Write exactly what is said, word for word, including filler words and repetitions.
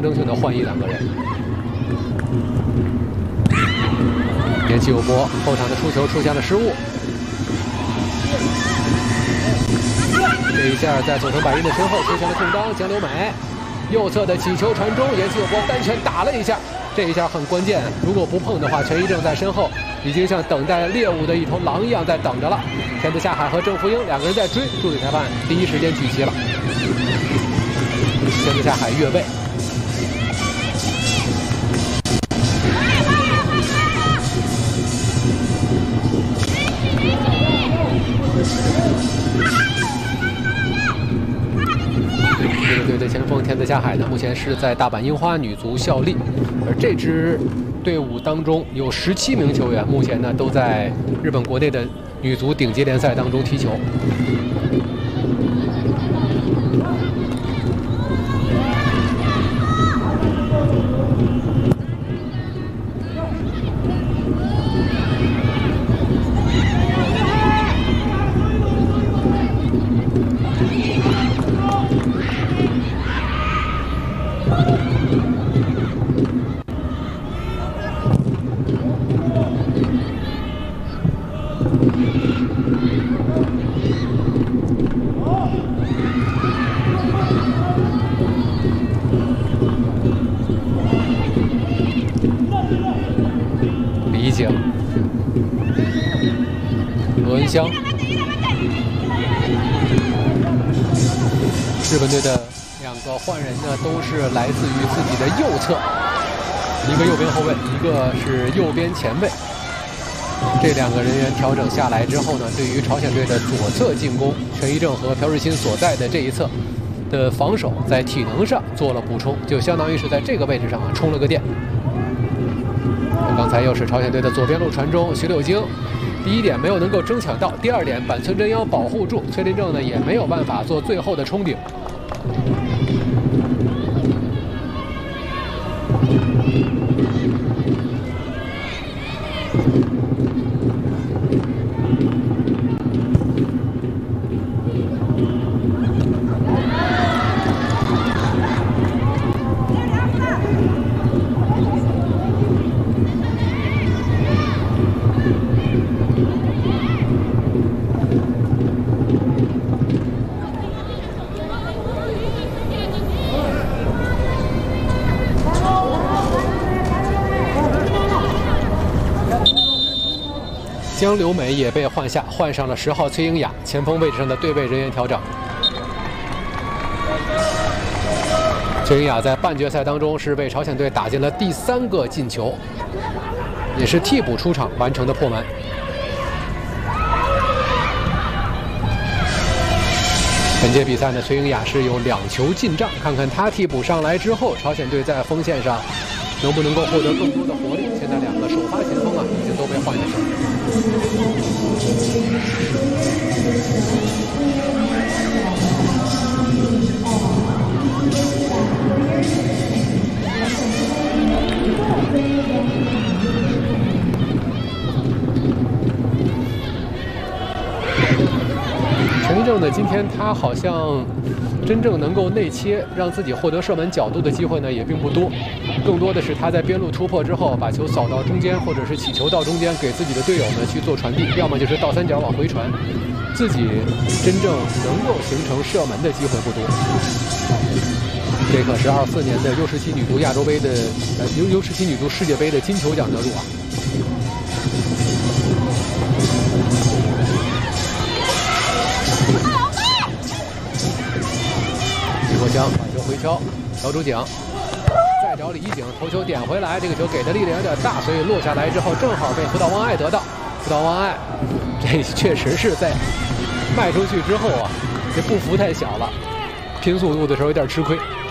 象征性的换一两个人。延期有波，后场的出球出现了失误。这一下在佐藤百音的身后出现了空当，江流美右侧的起球传中，延期有波单拳打了一下，这一下很关键，如果不碰的话，全一正在身后已经像等待猎物的一头狼一样在等着了。天子下海和郑福英两个人在追，助理裁判第一时间举旗了。天子下海越位。这个队的前锋天子下海呢，目前是在大阪樱花女足效力，而这支队伍当中有十七名球员，目前呢都在日本国内的女足顶级联赛当中踢球。李景、罗恩香，日本队的两个换人呢，都是来自于自己的右侧，一个右边后卫，一个是右边前卫。这两个人员调整下来之后呢，对于朝鲜队的左侧进攻，全一正和朴日新所在的这一侧的防守，在体能上做了补充，就相当于是在这个位置上啊充了个电。刚才又是朝鲜队的左边路传中，徐柳京第一点没有能够争抢到，第二点板村真央保护住，崔林正呢也没有办法做最后的冲顶。江流美也被换下，换上了十号崔英雅，前锋位置上的对位人员调整。崔英雅在半决赛当中是为朝鲜队打进了第三个进球，也是替补出场完成的破门。本届比赛呢，崔英雅是有两球进账，看看她替补上来之后，朝鲜队在锋线上能不能够获得更多的活力。现在两个首发前锋啊，已经都被换下去了。陈一正呢，今天他好像真正能够内切，让自己获得射门角度的机会呢也并不多，更多的是他在边路突破之后，把球扫到中间，或者是起球到中间，给自己的队友呢去做传递，要么就是倒三角往回传，自己真正能够形成射门的机会不多。这可是二四年的 U 十七女足亚洲杯的呃 U U 十七女足世界杯的金球奖得主啊。李国强把球回敲，朴主景再找李一景，头球点回来，这个球给的力量有点大，所以落下来之后正好被福岛望爱得到。福岛望爱这确实是在迈出去之后啊，这步幅太小了，拼速度的时候有点吃亏。